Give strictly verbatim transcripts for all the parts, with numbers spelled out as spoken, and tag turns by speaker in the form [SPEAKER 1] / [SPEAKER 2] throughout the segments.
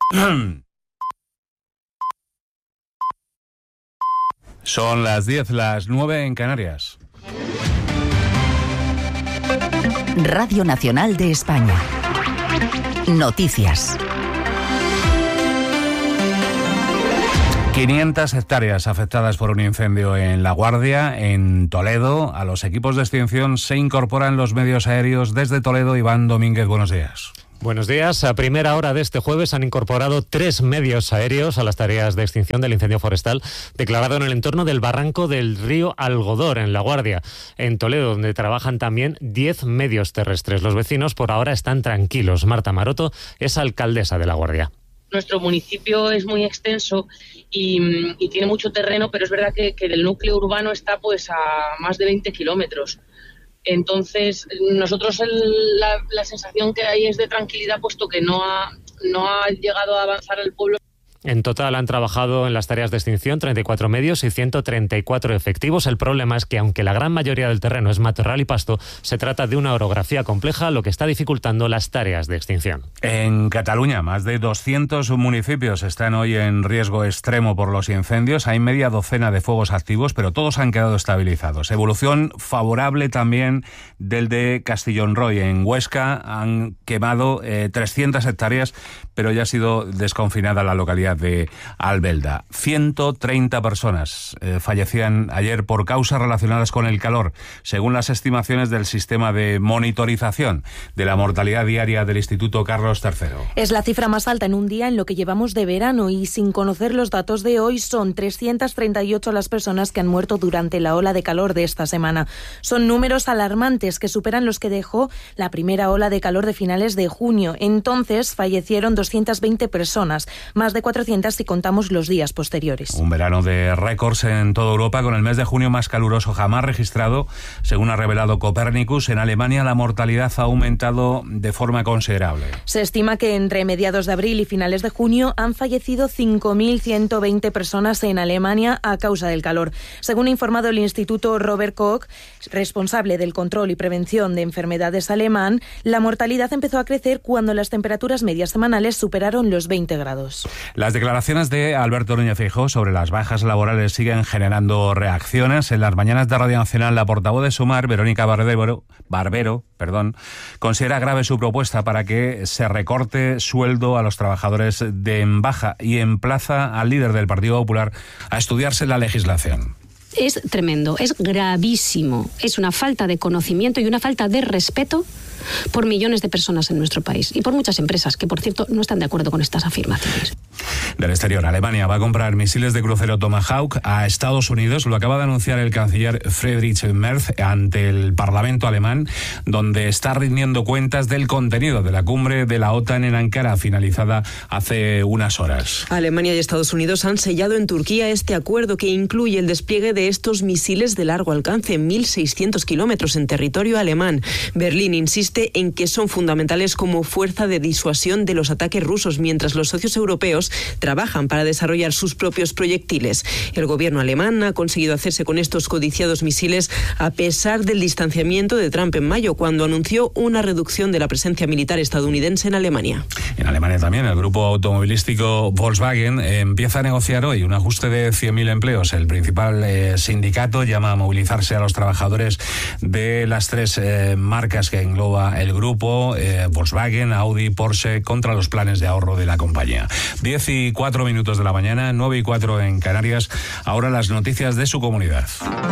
[SPEAKER 1] Son las diez, las nueve en Canarias.
[SPEAKER 2] Radio Nacional de España. Noticias.
[SPEAKER 1] quinientas hectáreas afectadas por un incendio en La Guardia, en Toledo. A los equipos de extinción se incorporan los medios aéreos desde Toledo. Iván Domínguez, buenos días.
[SPEAKER 3] Buenos días. A primera hora de este jueves han incorporado tres medios aéreos a las tareas de extinción del incendio forestal declarado en el entorno del barranco del río Algodor, en La Guardia. En Toledo, donde trabajan también diez medios terrestres. Los vecinos por ahora están tranquilos. Marta Maroto es alcaldesa de La Guardia.
[SPEAKER 4] Nuestro municipio es muy extenso y, y tiene mucho terreno, pero es verdad que, que del núcleo urbano está pues a más de veinte kilómetros. Entonces, nosotros el, la, la sensación que hay es de tranquilidad, puesto que no ha, no ha llegado a avanzar el pueblo.
[SPEAKER 3] En total han trabajado en las tareas de extinción treinta y cuatro medios y ciento treinta y cuatro efectivos. El problema es que, aunque la gran mayoría del terreno es matorral y pasto, se trata de una orografía compleja, lo que está dificultando las tareas de extinción.
[SPEAKER 1] En Cataluña, más de doscientos municipios están hoy en riesgo extremo por los incendios. Hay media docena de fuegos activos, pero todos han quedado estabilizados. Evolución favorable también del de Castellón-Roy. En Huesca han quemado eh, trescientas hectáreas, pero ya ha sido desconfinada la localidad de Albelda. ciento treinta personas eh, fallecían ayer por causas relacionadas con el calor, según las estimaciones del sistema de monitorización de la mortalidad diaria del Instituto Carlos tercero.
[SPEAKER 5] Es la cifra más alta en un día en lo que llevamos de verano, y sin conocer los datos de hoy son trescientas treinta y ocho las personas que han muerto durante la ola de calor de esta semana. Son números alarmantes que superan los que dejó la primera ola de calor de finales de junio. Entonces fallecieron doscientas veinte personas, más de cuatrocientas si contamos los días posteriores.
[SPEAKER 1] Un verano de récords en toda Europa, con el mes de junio más caluroso jamás registrado. Según ha revelado Copernicus, en Alemania la mortalidad ha aumentado de forma considerable.
[SPEAKER 5] Se estima que entre mediados de abril y finales de junio han fallecido cinco mil ciento veinte personas en Alemania a causa del calor. Según ha informado el Instituto Robert Koch, responsable del control y prevención de enfermedades alemán, la mortalidad empezó a crecer cuando las temperaturas medias semanales superaron los veinte grados.
[SPEAKER 1] Las declaraciones de Alberto Núñez Feijóo sobre las bajas laborales siguen generando reacciones. En las mañanas de Radio Nacional, la portavoz de Sumar, Verónica Barbero, Barbero, perdón, considera grave su propuesta para que se recorte sueldo a los trabajadores de en baja y emplaza al líder del Partido Popular a estudiarse la legislación.
[SPEAKER 6] Es tremendo, es gravísimo, es una falta de conocimiento y una falta de respeto por millones de personas en nuestro país y por muchas empresas que, por cierto, no están de acuerdo con estas afirmaciones.
[SPEAKER 1] Del exterior, Alemania va a comprar misiles de crucero Tomahawk a Estados Unidos. Lo acaba de anunciar el canciller Friedrich Merz ante el Parlamento alemán, donde está rindiendo cuentas del contenido de la cumbre de la OTAN en Ankara, finalizada hace unas horas.
[SPEAKER 7] Alemania y Estados Unidos han sellado en Turquía este acuerdo que incluye el despliegue de estos misiles de largo alcance, mil seiscientos kilómetros en territorio alemán. Berlín insiste en que son fundamentales como fuerza de disuasión de los ataques rusos, mientras los socios europeos trabajan para desarrollar sus propios proyectiles. El gobierno alemán ha conseguido hacerse con estos codiciados misiles a pesar del distanciamiento de Trump en mayo, cuando anunció una reducción de la presencia militar estadounidense en Alemania.
[SPEAKER 1] En Alemania también el grupo automovilístico Volkswagen eh, empieza a negociar hoy un ajuste de cien mil empleos. El principal eh, sindicato llama a movilizarse a los trabajadores de las tres eh, marcas que engloba el grupo, eh, Volkswagen, Audi, Porsche, contra los planes de ahorro de la compañía. diez y cuatro minutos de la mañana, nueve y cuatro en Canarias. Ahora las noticias de su comunidad.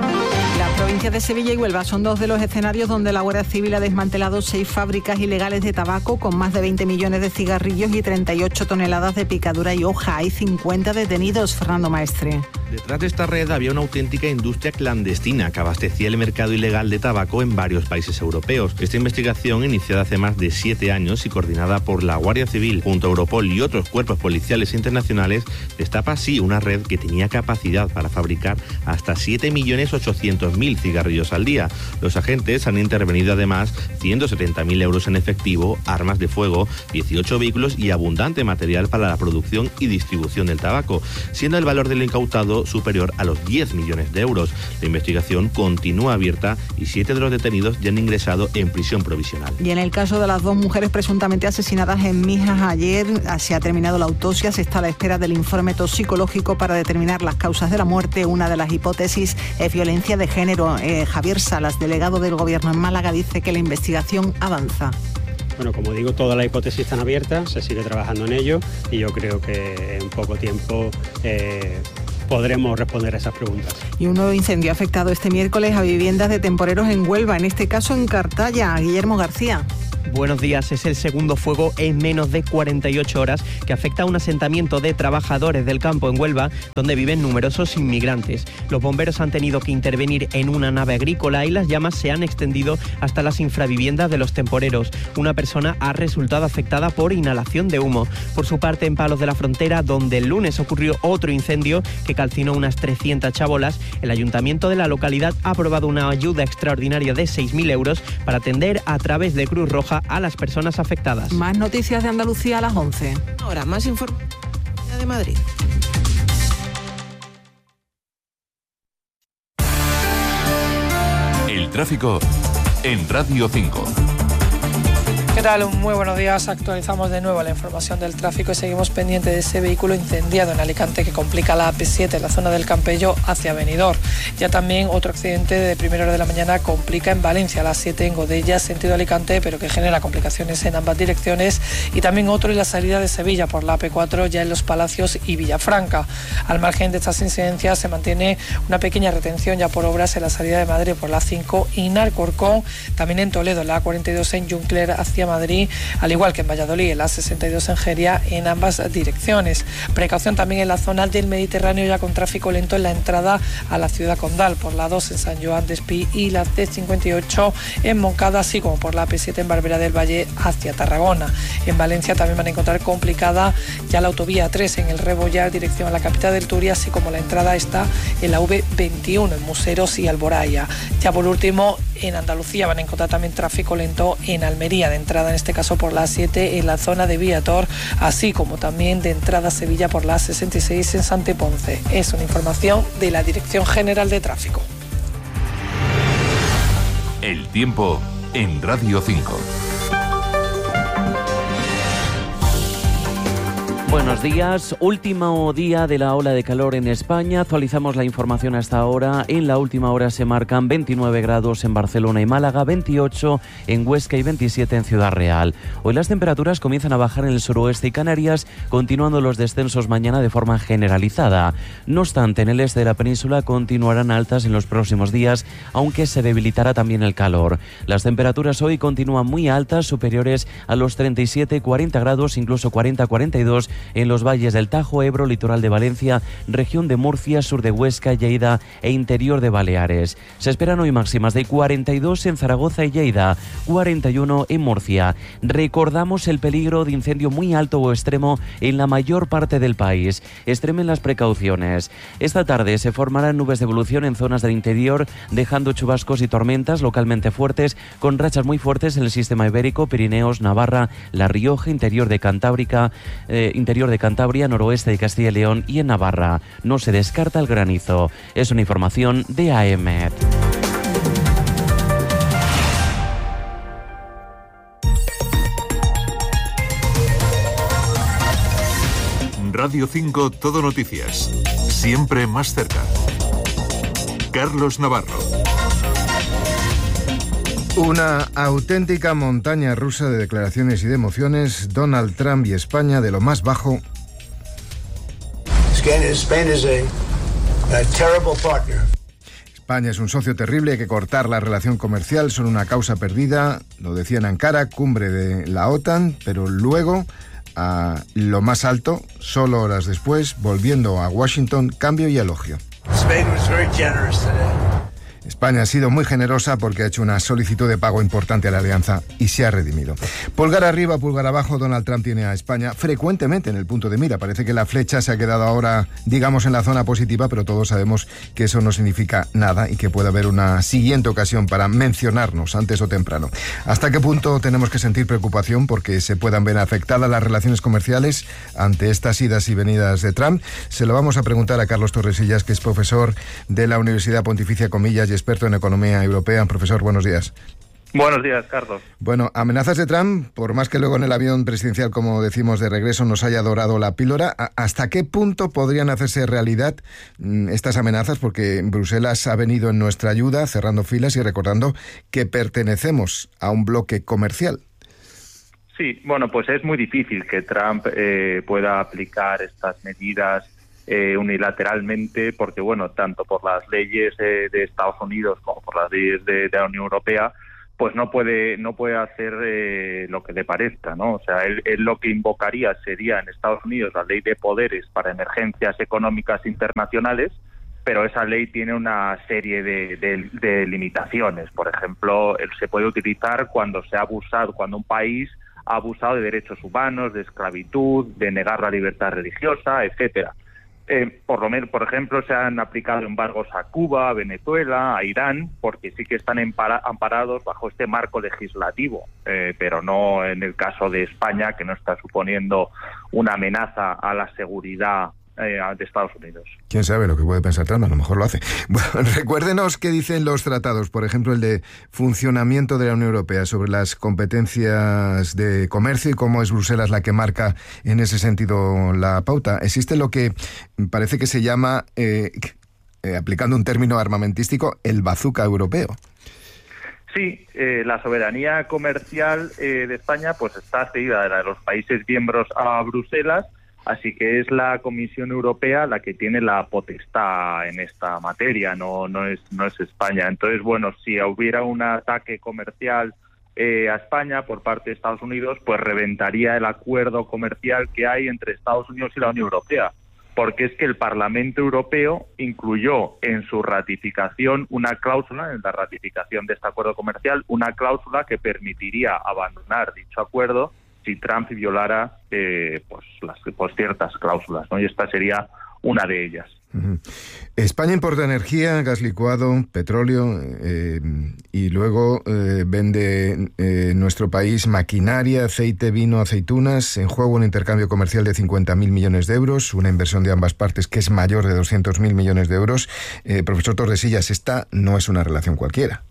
[SPEAKER 8] Las provincias de Sevilla y Huelva son dos de los escenarios donde la Guardia Civil ha desmantelado seis fábricas ilegales de tabaco con más de veinte millones de cigarrillos y treinta y ocho toneladas de picadura y hoja. Hay cincuenta detenidos. Fernando Maestre.
[SPEAKER 9] Detrás de esta red había una auténtica industria clandestina que abastecía el mercado ilegal de tabaco en varios países europeos. Esta investigación, iniciada hace más de siete años y coordinada por la Guardia Civil junto a Europol y otros cuerpos policiales internacionales, destapa así una red que tenía capacidad para fabricar hasta siete millones ochocientos trescientos mil cigarrillos al día. Los agentes han intervenido además ciento setenta mil euros en efectivo, armas de fuego, dieciocho vehículos y abundante material para la producción y distribución del tabaco, siendo el valor del incautado superior a los diez millones de euros. La investigación continúa abierta y siete de los detenidos ya han ingresado en prisión provisional.
[SPEAKER 8] Y en el caso de las dos mujeres presuntamente asesinadas en Mijas ayer, se ha terminado la autopsia, se está a la espera del informe toxicológico para determinar las causas de la muerte. Una de las hipótesis es violencia de género. Eh, Javier Salas, delegado del Gobierno en Málaga, dice que la investigación avanza.
[SPEAKER 10] Bueno, como digo, todas las hipótesis están abiertas, se sigue trabajando en ello y yo creo que en poco tiempo eh, podremos responder a esas preguntas.
[SPEAKER 8] Y un nuevo incendio ha afectado este miércoles a viviendas de temporeros en Huelva, en este caso en Cartaya. Guillermo García.
[SPEAKER 11] Buenos días, es el segundo fuego en menos de cuarenta y ocho horas que afecta a un asentamiento de trabajadores del campo en Huelva, donde viven numerosos inmigrantes. Los bomberos han tenido que intervenir en una nave agrícola y las llamas se han extendido hasta las infraviviendas de los temporeros. Una persona ha resultado afectada por inhalación de humo. Por su parte, en Palos de la Frontera, donde el lunes ocurrió otro incendio que calcinó unas trescientas chabolas, el ayuntamiento de la localidad ha aprobado una ayuda extraordinaria de seis mil euros para atender a través de Cruz Roja a las personas afectadas.
[SPEAKER 8] Más noticias de Andalucía a las once.
[SPEAKER 12] Ahora, más información de Madrid.
[SPEAKER 13] El tráfico en Radio cinco.
[SPEAKER 14] ¿Qué tal? Muy buenos días. Actualizamos de nuevo la información del tráfico y seguimos pendiente de ese vehículo incendiado en Alicante que complica la A P siete en la zona del Campello hacia Benidorm. Ya también otro accidente de primera hora de la mañana complica en Valencia, a las siete en Godella, sentido Alicante, pero que genera complicaciones en ambas direcciones. Y también otro en la salida de Sevilla por la A P cuatro, ya en Los Palacios y Villafranca. Al margen de estas incidencias se mantiene una pequeña retención ya por obras en la salida de Madrid por la A cinco y en Alcorcón, también en Toledo, la A cuarenta y dos en Juncler hacia Madrid, al igual que en Valladolid, en la sesenta y dos en Jeria, en ambas direcciones. Precaución también en la zona del Mediterráneo, ya con tráfico lento en la entrada a la ciudad condal, por la dos en San Joan de Espí y la C cincuenta y ocho en Moncada, así como por la A P siete en Barberá del Valle hacia Tarragona. En Valencia también van a encontrar complicada ya la autovía tres en el Rebollar, dirección a la capital del Turia, así como la entrada está en la V veintiuno en Museros y Alboraya. Ya por último, en Andalucía van a encontrar también tráfico lento en Almería, de entrada en este caso por la A siete en la zona de Viator, así como también de entrada a Sevilla por la A sesenta y seis en Santiponce. Es una información de la Dirección General de Tráfico.
[SPEAKER 13] El tiempo en Radio cinco.
[SPEAKER 15] Buenos días, último día de la ola de calor en España. Actualizamos la información hasta ahora. En la última hora se marcan veintinueve grados en Barcelona y Málaga, veintiocho en Huesca y veintisiete en Ciudad Real. Hoy las temperaturas comienzan a bajar en el suroeste y Canarias, continuando los descensos mañana de forma generalizada. No obstante, en el este de la península continuarán altas en los próximos días, aunque se debilitará también el calor. Las temperaturas hoy continúan muy altas, superiores a los treinta y siete, cuarenta grados, incluso cuarenta, cuarenta y dos en los valles del Tajo, Ebro, litoral de Valencia, región de Murcia, sur de Huesca, Lleida e interior de Baleares. Se esperan hoy máximas de cuarenta y dos en Zaragoza y Lleida, cuarenta y uno en Murcia. Recordamos el peligro de incendio muy alto o extremo en la mayor parte del país. Extremen las precauciones. Esta tarde se formarán nubes de evolución en zonas del interior, dejando chubascos y tormentas localmente fuertes, con rachas muy fuertes en el sistema ibérico, Pirineos, Navarra, La Rioja, interior de Cantábrica, eh, interior de Cantabria, noroeste de Castilla y León y en Navarra. No se descarta el granizo. Es una información de A E M E T.
[SPEAKER 13] Radio cinco, Todo Noticias. Siempre más cerca. Carlos Navarro.
[SPEAKER 16] Una auténtica montaña rusa de declaraciones y de emociones. Donald Trump y España de lo más bajo.
[SPEAKER 17] Spain is a, a terrible partner.
[SPEAKER 16] España es un socio terrible, hay que cortar la relación comercial, son una causa perdida. Lo decía en Ankara, cumbre de la OTAN, pero luego, a lo más alto, solo horas después, volviendo a Washington, cambio y elogio.
[SPEAKER 17] Spain was very generous today.
[SPEAKER 16] España ha sido muy generosa porque ha hecho una solicitud de pago importante a la alianza y se ha redimido. Pulgar arriba, pulgar abajo, Donald Trump tiene a España frecuentemente en el punto de mira. Parece que la flecha se ha quedado ahora, digamos, en la zona positiva, pero todos sabemos que eso no significa nada y que puede haber una siguiente ocasión para mencionarnos antes o temprano. ¿Hasta qué punto tenemos que sentir preocupación porque se puedan ver afectadas las relaciones comerciales ante estas idas y venidas de Trump? Se lo vamos a preguntar a Carlos Torresillas, que es profesor de la Universidad Pontificia Comillas y experto en economía europea. Profesor, buenos días.
[SPEAKER 18] Buenos días, Carlos.
[SPEAKER 16] Bueno, amenazas de Trump, por más que luego en el avión presidencial, como decimos, de regreso nos haya dorado la píldora, ¿hasta qué punto podrían hacerse realidad estas amenazas? Porque Bruselas ha venido en nuestra ayuda, cerrando filas y recordando que pertenecemos a un bloque comercial.
[SPEAKER 18] Sí, bueno, pues es muy difícil que Trump eh, pueda aplicar estas medidas Eh, unilateralmente, porque bueno, tanto por las leyes eh, de Estados Unidos como por las leyes de, de la Unión Europea, pues no puede no puede hacer eh, lo que le parezca, ¿no? O sea, él, él lo que invocaría sería en Estados Unidos la ley de poderes para emergencias económicas internacionales, pero esa ley tiene una serie de, de, de limitaciones. Por ejemplo, él se puede utilizar cuando se ha abusado, cuando un país ha abusado de derechos humanos, de esclavitud, de negar la libertad religiosa, etcétera. Eh, por lo menos, por ejemplo, se han aplicado embargos a Cuba, a Venezuela, a Irán, porque sí que están empara- amparados bajo este marco legislativo, eh, pero no en el caso de España, que no está suponiendo una amenaza a la seguridad eh, de Estados Unidos.
[SPEAKER 16] ¿Quién sabe lo que puede pensar Trump? A lo mejor lo hace. Bueno, recuérdenos qué dicen los tratados, por ejemplo, el de funcionamiento de la Unión Europea sobre las competencias de comercio y cómo es Bruselas la que marca en ese sentido la pauta. Existe lo que parece que se llama, eh, eh, aplicando un término armamentístico, el bazooka europeo.
[SPEAKER 18] Sí, eh, la soberanía comercial eh, de España pues está cedida de la de los países miembros a Bruselas. Así que es la Comisión Europea la que tiene la potestad en esta materia, no no es no es España. Entonces, bueno, si hubiera un ataque comercial eh, a España por parte de Estados Unidos, pues reventaría el acuerdo comercial que hay entre Estados Unidos y la Unión Europea. Porque es que el Parlamento Europeo incluyó en su ratificación una cláusula, en la ratificación de este acuerdo comercial, una cláusula que permitiría abandonar dicho acuerdo si Trump violara eh, pues, las, pues ciertas cláusulas, ¿no? Y esta sería una de ellas.
[SPEAKER 16] Uh-huh. España importa energía, gas licuado, petróleo eh, y luego eh, vende eh, nuestro país maquinaria, aceite, vino, aceitunas. En juego un intercambio comercial de cincuenta mil millones de euros, una inversión de ambas partes que es mayor de doscientos mil millones de euros. Eh, profesor Tordesillas, esta no es una relación cualquiera.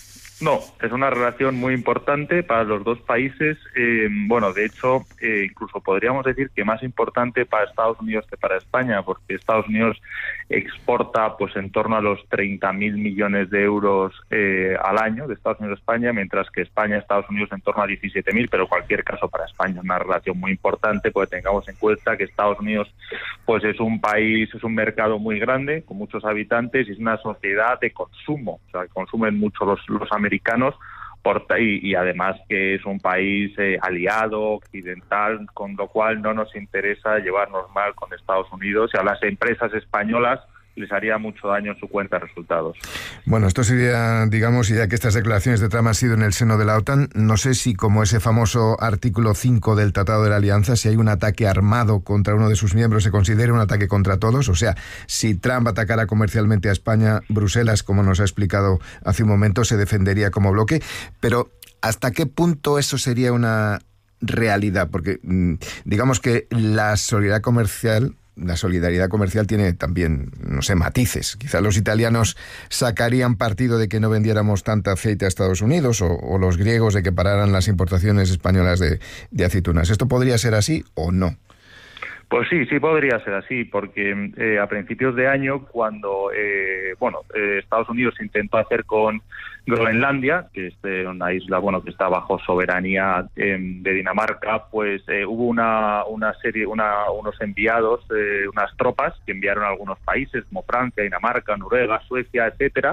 [SPEAKER 18] No, es una relación muy importante para los dos países. Eh, bueno, de hecho, eh, incluso podríamos decir que más importante para Estados Unidos que para España, porque Estados Unidos exporta pues en torno a los treinta mil millones de euros eh, al año de Estados Unidos a España, mientras que España y Estados Unidos en torno a diecisiete mil, pero en cualquier caso para España es una relación muy importante, porque tengamos en cuenta que Estados Unidos pues es un país, es un mercado muy grande, con muchos habitantes, y es una sociedad de consumo, o sea, que consumen mucho los, los americanos, por, y, y además que es un país eh, aliado, occidental, con lo cual no nos interesa llevarnos mal con Estados Unidos, y a las empresas españolas les haría mucho daño en su cuenta de resultados.
[SPEAKER 16] Bueno, esto sería, digamos, ya que estas declaraciones de Trump han sido en el seno de la OTAN, no sé si como ese famoso artículo cinco del Tratado de la Alianza, si hay un ataque armado contra uno de sus miembros, se considera un ataque contra todos. O sea, si Trump atacara comercialmente a España, Bruselas, como nos ha explicado hace un momento, se defendería como bloque. Pero ¿hasta qué punto eso sería una realidad? Porque digamos que la solidaridad comercial... La solidaridad comercial tiene también, no sé, matices. Quizá los italianos sacarían partido de que no vendiéramos tanta aceite a Estados Unidos, o, o los griegos de que pararan las importaciones españolas de, de aceitunas. ¿Esto podría ser así o no?
[SPEAKER 18] Pues sí, sí podría ser así, porque eh, a principios de año, cuando eh, bueno eh, Estados Unidos intentó hacer con Groenlandia, que es eh, una isla bueno que está bajo soberanía eh, de Dinamarca, pues eh, hubo una una serie, una, unos enviados, eh, unas tropas que enviaron a algunos países como Francia, Dinamarca, Noruega, Suecia, etcétera.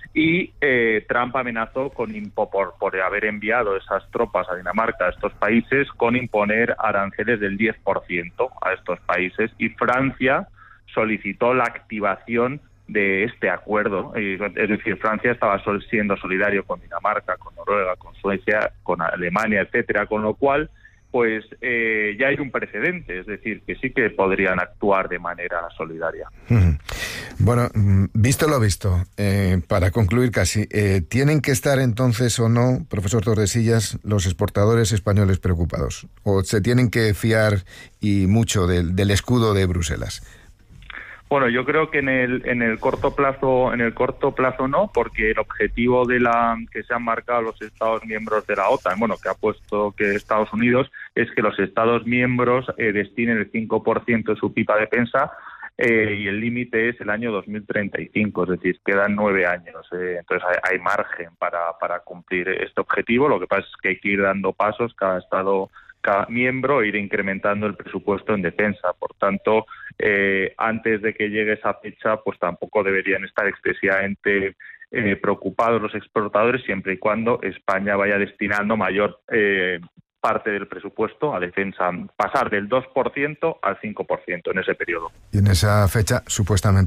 [SPEAKER 18] Y eh, Trump amenazó con impo, por, por haber enviado esas tropas a Dinamarca, a estos países, con imponer aranceles del diez por ciento a estos países. Y Francia solicitó la activación de este acuerdo. Es decir, Francia estaba siendo solidario con Dinamarca, con Noruega, con Suecia, con Alemania, etcétera, con lo cual pues eh, ya hay un precedente, es decir, que sí que podrían actuar de manera solidaria.
[SPEAKER 16] Bueno, visto lo visto, eh, para concluir casi, eh, ¿tienen que estar entonces o no, profesor Tordesillas, los exportadores españoles preocupados? ¿O se tienen que fiar y mucho del, del escudo de Bruselas?
[SPEAKER 18] Bueno, yo creo que en el en el corto plazo en el corto plazo no, porque el objetivo de la que se han marcado los Estados miembros de la OTAN, bueno, que ha puesto que Estados Unidos, es que los Estados miembros eh, destinen el cinco por ciento de su P I B a defensa, eh, y el límite es el año dos mil treinta y cinco, es decir, quedan nueve años. Eh, entonces hay, hay margen para para cumplir este objetivo. Lo que pasa es que hay que ir dando pasos, cada Estado cada miembro, e ir incrementando el presupuesto en defensa. Por tanto, eh, antes de que llegue esa fecha, pues tampoco deberían estar excesivamente eh, preocupados los exportadores, siempre y cuando España vaya destinando mayor eh, parte del presupuesto a defensa, pasar del dos por ciento al cinco por ciento en ese periodo.
[SPEAKER 16] Y en esa fecha, supuestamente,